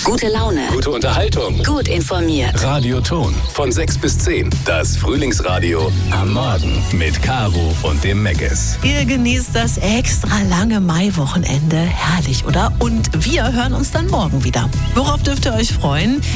Gute Laune. Gute Unterhaltung. Gut informiert. Radio Ton. Von 6 bis 10. Das Frühlingsradio am Morgen. Mit Caro und dem Meggis. Ihr genießt das extra lange Maiwochenende. Herrlich, oder? Und wir hören uns dann morgen wieder. Worauf dürft ihr euch freuen?